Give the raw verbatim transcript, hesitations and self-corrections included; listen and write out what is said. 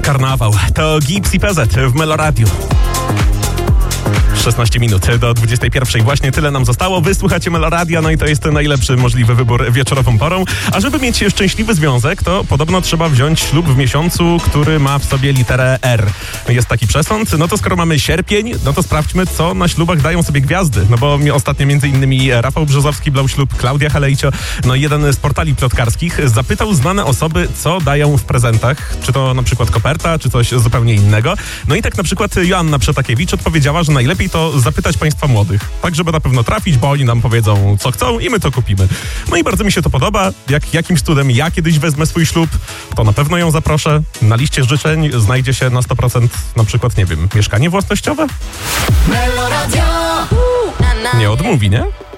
Karnawał. To Gips i P Z w Meloradiu. szesnaście minut do dwudziestej pierwszej. Właśnie tyle nam zostało. Wy słuchacie Meloradia, no i to jest najlepszy możliwy wybór wieczorową porą. A żeby mieć szczęśliwy związek, to podobno trzeba wziąć ślub w miesiącu, który ma w sobie literę R. Jest taki przesąd. No to skoro mamy sierpień, no to sprawdźmy, co na ślubach dają sobie gwiazdy. No bo ostatnio między innymi Rafał Brzozowski brał ślub, Klaudia Halejcio, no i jeden z portali plotkarskich zapytał znane osoby, co dają w prezentach. Czy to na przykład koperta, czy coś zupełnie innego. No i tak na przykład Joanna Przetakiewicz odpowiedziała, że najlepiej to zapytać państwa młodych. Tak, żeby na pewno trafić, bo oni nam powiedzą, co chcą i my to kupimy. No i bardzo mi się to podoba. Jak jakimś cudem ja kiedyś wezmę swój ślub, to na pewno ją zaproszę. Na liście życzeń znajdzie się na sto procent na przykład, nie wiem, mieszkanie własnościowe? Nie odmówi, nie?